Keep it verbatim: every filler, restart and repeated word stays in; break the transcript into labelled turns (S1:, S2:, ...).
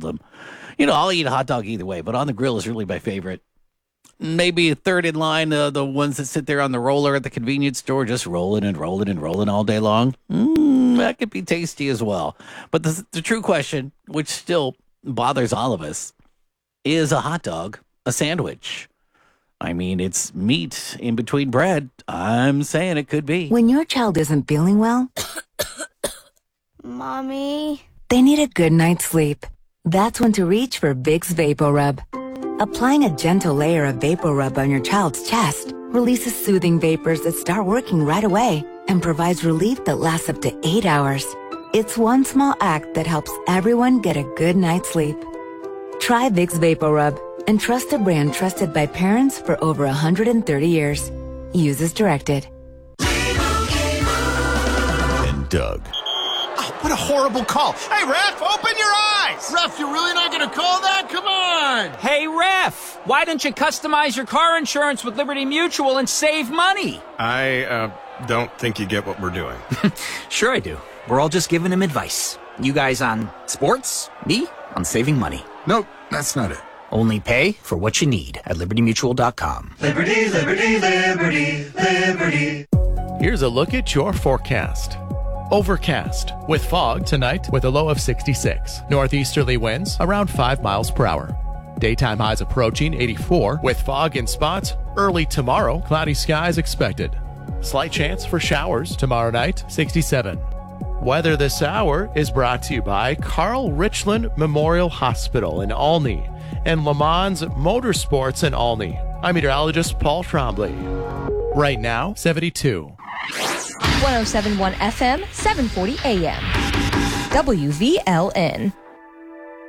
S1: them. You know, I'll eat a hot dog either way, but on the grill is really my favorite. Maybe a third in line, uh, the ones that sit there on the roller at the convenience store, just rolling and rolling and rolling all day long. Mm, that could be tasty as well. But the, the true question, which still bothers all of us, is a hot dog a sandwich? I mean, it's meat in between bread. I'm saying it could be.
S2: When your child isn't feeling well,
S3: Mommy,
S2: they need a good night's sleep. That's when to reach for Vicks VapoRub. Applying a gentle layer of VapoRub on your child's chest releases soothing vapors that start working right away and provides relief that lasts up to eight hours. It's one small act that helps everyone get a good night's sleep. Try Vicks VapoRub and trust a brand trusted by parents for over one hundred thirty years. Use as directed.
S4: And Doug.
S5: Oh, what a horrible call. Hey, Ref, open your eyes! Ref, you're really not going to call that? Come on!
S6: Hey, Ref, why don't you customize your car insurance with Liberty Mutual and save money?
S7: I, uh, don't think you get what we're doing.
S6: Sure I do. We're all just giving him advice. You guys on sports, me on saving money.
S4: Nope, that's not it.
S6: Only pay for what you need at liberty mutual dot com.
S8: Liberty, liberty, liberty, liberty.
S9: Here's a look at your forecast. Overcast with fog tonight with a low of sixty-six. Northeasterly winds around five miles per hour. Daytime highs approaching eighty-four with fog in spots. Early tomorrow, cloudy skies expected. Slight chance for showers tomorrow night, sixty-seven. Weather this hour is brought to you by Carl Richland Memorial Hospital in Olney and Le Mans Motorsports in Olney. I'm meteorologist Paul Trombley. Right now, seventy-two.
S10: one oh seven point one F M, seven forty A M. W V L N.